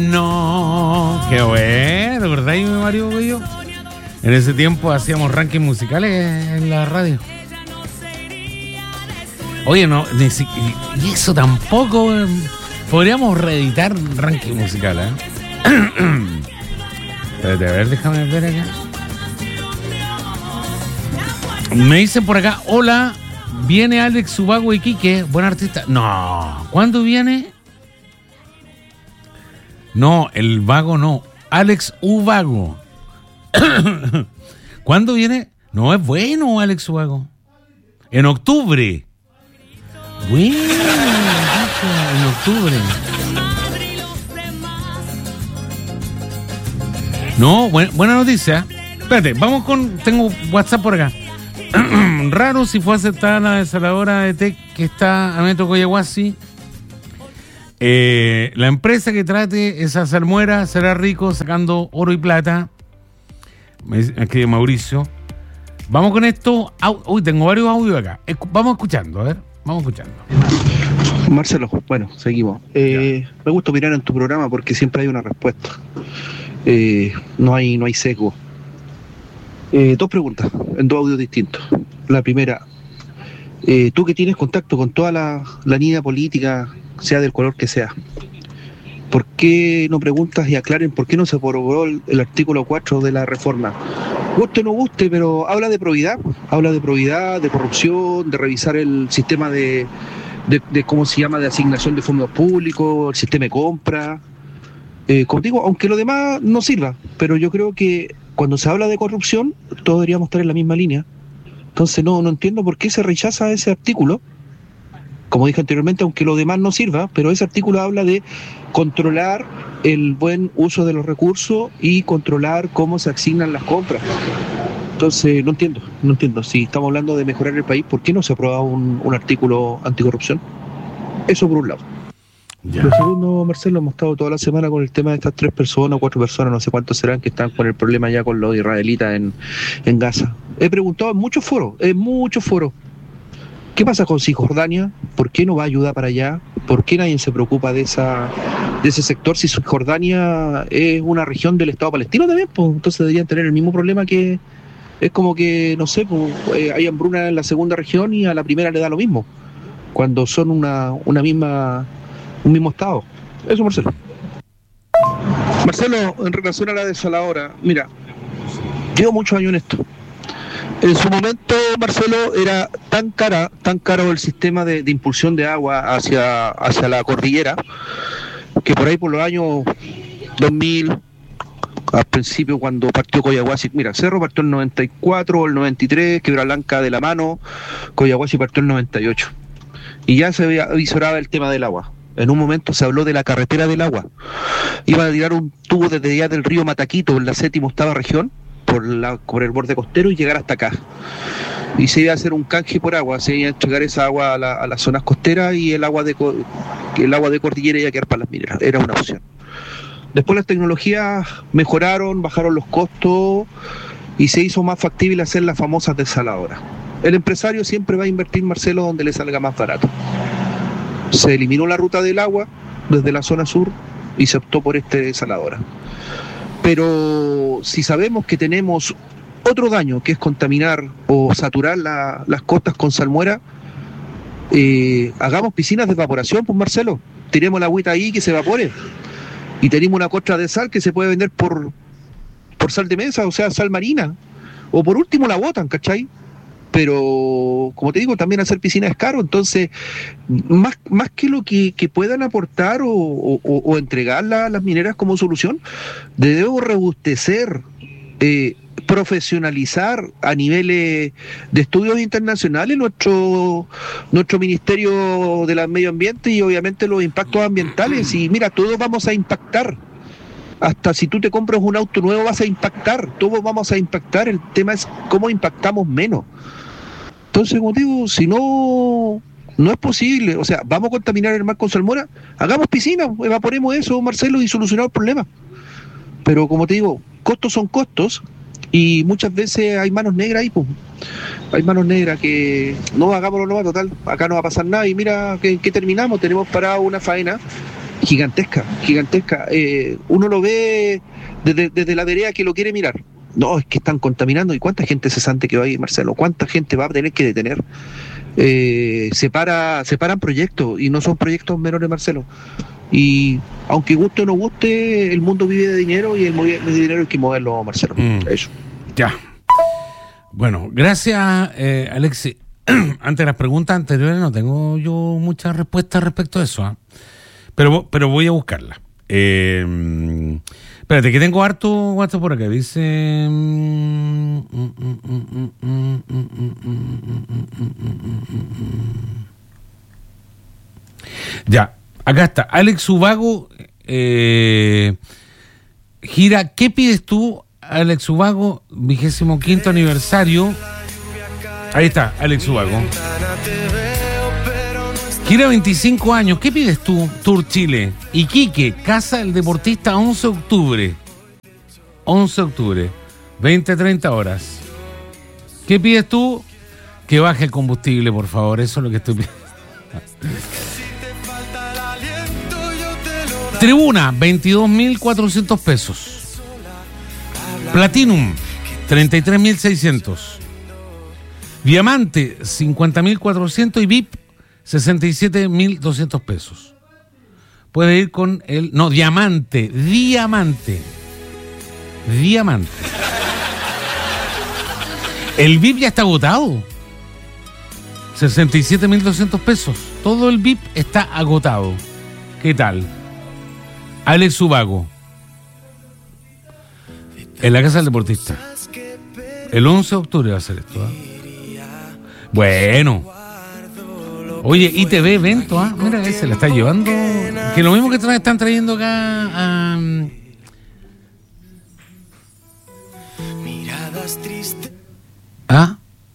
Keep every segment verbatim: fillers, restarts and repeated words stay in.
No, qué bueno, ¿verdad, Mario Bello? En ese tiempo hacíamos rankings musicales en la radio. Oye, no, y eso tampoco. Podríamos reeditar ranking musical, ¿eh? Espérate, a ver, déjame ver acá. Me dicen por acá, hola, viene Alex Ubago Iquique, buen artista. No, ¿cuándo viene? No, el vago no, Alex Ubago. ¿Cuándo viene? No, es bueno Alex Ubago. En octubre. Bueno, en octubre. No, buen, buena noticia. Espérate, vamos con... Tengo WhatsApp por acá. Raro si fue aceptada la desaladora de T E C que está a Metro Coyahuasi. Eh, la empresa que trate esa salmuera será rico sacando oro y plata. Me escribe Mauricio. Vamos con esto. Uy, tengo varios audios acá. Vamos escuchando, a ver. Vamos escuchando. Marcelo, bueno, seguimos. Eh, me gusta opinar en tu programa porque siempre hay una respuesta. Eh, no hay, no hay sesgo. Eh, dos preguntas en dos audios distintos. La primera, eh, tú que tienes contacto con toda la, la línea política, sea del color que sea, ¿por qué no preguntas y aclaren por qué no se aprobó el, el artículo cuatro de la reforma? Guste o no guste, pero habla de probidad, habla de probidad, de corrupción, de revisar el sistema de, de, de ¿cómo se llama?, de asignación de fondos públicos, el sistema de compra. Eh, como digo, aunque lo demás no sirva, pero yo creo que cuando se habla de corrupción, todos deberíamos estar en la misma línea. Entonces no, no entiendo por qué se rechaza ese artículo. Como dije anteriormente, aunque lo demás no sirva, pero ese artículo habla de controlar el buen uso de los recursos y controlar cómo se asignan las compras. Entonces no entiendo, no entiendo. Si estamos hablando de mejorar el país, ¿por qué no se aprueba un, un artículo anticorrupción? Eso por un lado. Ya. Lo segundo, Marcelo, hemos estado toda la semana con el tema de estas tres personas, cuatro personas, no sé cuántos serán, que están con el problema ya con los israelitas en, en Gaza. He preguntado en muchos foros, en muchos foros, ¿qué pasa con Cisjordania? ¿Por qué no va a ayudar para allá? ¿Por qué nadie se preocupa de esa de ese sector si Cisjordania es una región del Estado palestino también? Pues entonces deberían tener el mismo problema que... Es como que, no sé, pues, eh, hay hambruna en la segunda región y a la primera le da lo mismo, cuando son una, una misma... un mismo estado. Eso, Marcelo. Marcelo, en relación a la desaladora, mira, llevo muchos años en esto. En su momento, Marcelo, era tan cara, tan caro el sistema de, de impulsión de agua hacia, hacia la cordillera, que por ahí por los años dos mil, al principio cuando partió Coyahuasi, mira, Cerro partió en el noventa y cuatro o el noventa y tres, Quebra Blanca de la mano, Coyahuasi partió en el noventa y ocho. Y ya se avisoraba el tema del agua. En un momento se habló de la carretera del agua. Iban a tirar un tubo desde allá del río Mataquito, en la séptima octava región, por, la, por el borde costero y llegar hasta acá. Y se iba a hacer un canje por agua, se iba a entregar esa agua a, la, a las zonas costeras y el agua de el agua de cordillera iba a quedar para las mineras. Era una opción. Después las tecnologías mejoraron, bajaron los costos y se hizo más factible hacer las famosas desaladoras. El empresario siempre va a invertir, Marcelo, donde le salga más barato. Se eliminó la ruta del agua desde la zona sur y se optó por esta desaladora. Pero si sabemos que tenemos otro daño, que es contaminar o saturar la, las costas con salmuera, eh, hagamos piscinas de evaporación, pues, Marcelo. Tiremos la agüita ahí que se evapore. Y tenemos una costra de sal que se puede vender por, por sal de mesa, o sea, sal marina. O por último la botan, ¿cachai? Pero, como te digo, también hacer piscinas es caro. Entonces, más, más que lo que, que puedan aportar o, o, o entregar la, las mineras como solución, debemos robustecer, eh, profesionalizar a niveles de estudios internacionales nuestro, nuestro Ministerio del Medio Ambiente y obviamente los impactos ambientales. Y mira, todos vamos a impactar. Hasta si tú te compras un auto nuevo vas a impactar, todos vamos a impactar. El tema es cómo impactamos menos. Entonces, como digo, si no, no es posible, o sea, vamos a contaminar el mar con salmuera, hagamos piscina, evaporemos eso, Marcelo, y solucionar el problema. Pero como te digo, costos son costos y muchas veces hay manos negras ahí, pues. Hay manos negras que no hagámoslo, no va, total, acá no va a pasar nada y mira que, que terminamos, tenemos parado una faena gigantesca, gigantesca. Eh, uno lo ve desde, desde la vereda que lo quiere mirar. No, es que están contaminando. ¿Y cuánta gente cesante que va a ir, Marcelo? ¿Cuánta gente va a tener que detener? Eh, se, para, se paran proyectos y no son proyectos menores, Marcelo. Y aunque guste o no guste, el mundo vive de dinero y el, el dinero hay que moverlo, Marcelo. Mm. Eso. Ya. Bueno, gracias, eh, Alexis. Ante las preguntas anteriores no tengo yo muchas respuestas respecto a eso, ¿eh? pero, pero voy a buscarla. Eh, espérate, que tengo harto, harto por acá. Dice... Ya, acá está. Alex Ubago eh, gira. ¿Qué pides tú, Alex Ubago? Vigésimo quinto aniversario. Ahí está, Alex Ubago. Gira veinticinco años. ¿Qué pides tú, Tour Chile? Iquique, Casa del Deportista, once de octubre. once de octubre, veinte a treinta horas. ¿Qué pides tú? Que baje el combustible, por favor. Eso es lo que estoy pidiendo. Tribuna, veintidós mil cuatrocientos pesos. Platinum, treinta y tres mil seiscientos. Diamante, cincuenta mil cuatrocientos y V I P, sesenta y siete mil doscientos pesos. Puede ir con el... No, diamante, diamante. Diamante. El V I P ya está agotado. sesenta y siete mil doscientos pesos. Todo el V I P está agotado. ¿Qué tal? Alex Ubago. En la Casa del Deportista. El once de octubre va a ser esto, ¿eh? Bueno. Oye, I T V evento, ¿ah? ¿eh? Mira, se la está llevando. Que lo mismo que tra- están trayendo acá a... ¿Ah?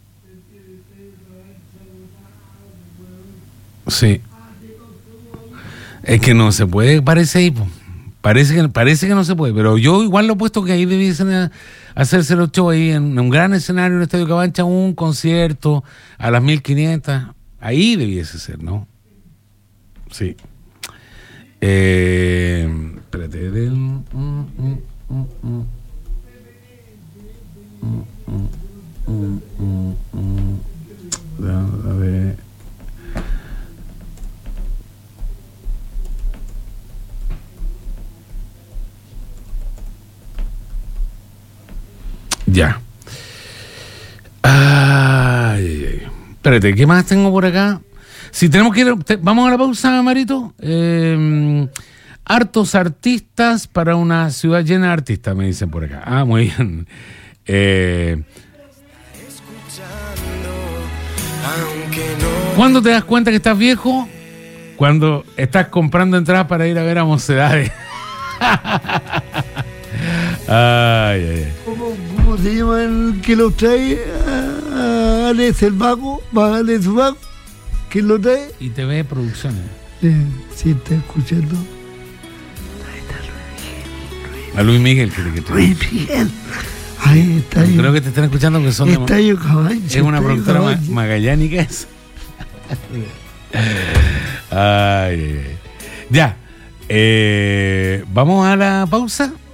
Sí. Es que no se puede, parece ahí, po. Parece que, parece que no se puede, pero yo igual lo he puesto que ahí debiesen a- hacerse los shows ahí en un gran escenario en el Estadio Cabancha, un concierto a las mil quinientas. Ahí debiese ser, ¿no? Sí. Eh, espérate. Del, mm, mm, mm, mm, mm, mm, mm, mm. A ver. Ya. Ay, ay, ay. Espérate, ¿qué más tengo por acá? Si tenemos que ir, te, vamos a la pausa, Marito. Eh, hartos artistas para una ciudad llena de artistas, me dicen por acá. Ah, muy bien. Eh, ¿Cuándo te das cuenta que estás viejo? Cuando estás comprando entradas para ir a ver a Mocedades. Ay, ay, ay. ¿Cómo, ¿Cómo se llama el que lo trae? A Alex el Vago, va Alex Vago, que lo trae. I T V Producciones. Eh, sí, está escuchando. A Luis Miguel, que te trae. Luis Miguel. Ahí está. Creo yo, que te están escuchando porque son de... Estadio Cabancha. Es una productora ma- Cabancha. magallánica esa. Ay, ay, ay. Ya. Eh, Vamos a la pausa.